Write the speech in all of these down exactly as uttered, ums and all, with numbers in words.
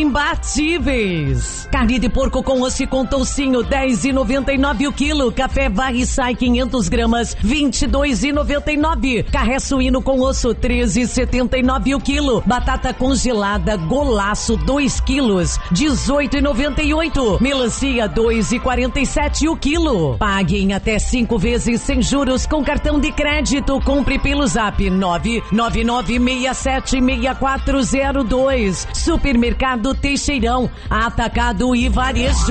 imbatíveis. Carne de porco com osso e com toucinho, dez e noventa e nove o quilo. Café Varre Sai quinhentas gramas, vinte e dois e noventa e nove. Carré suíno com osso, treze e setenta e nove o quilo. Batata congelada Golaço, dois quilos, dezoito e noventa e oito. Melancia, dois e quarenta e sete o quilo. Pague em até cinco vezes sem juros com cartão de crédito. Compre pelo Zap nove nove nove seis sete seis quatro zero dois. Supermercado Teixeirão, Atacado e Varejo.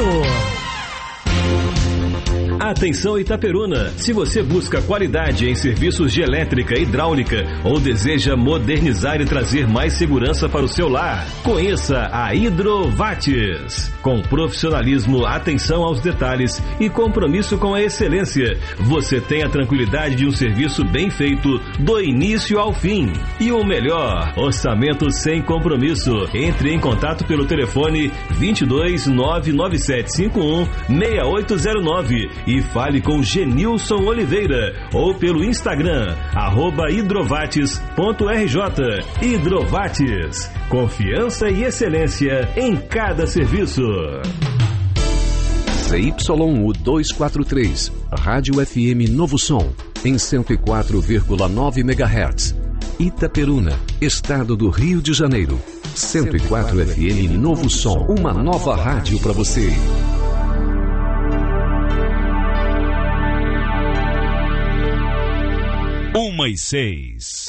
Atenção Itaperuna, se você busca qualidade em serviços de elétrica, hidráulica ou deseja modernizar e trazer mais segurança para o seu lar, conheça a Hidrovates. Com profissionalismo, atenção aos detalhes e compromisso com a excelência, você tem a tranquilidade de um serviço bem feito do início ao fim. E o melhor, orçamento sem compromisso. Entre em contato pelo telefone vinte e dois, nove nove sete cinco um, seis oito zero nove e fale com Genilson Oliveira ou pelo Instagram, arroba hidrovates ponto r j. Hidrovates, confiança e excelência em cada serviço. C Y U duzentos e quarenta e três, Rádio F M Novo Som, em cento e quatro vírgula nove megahertz. Itaperuna, Estado do Rio de Janeiro. cento e quatro F M Novo Som, uma nova rádio para você. Uma e seis.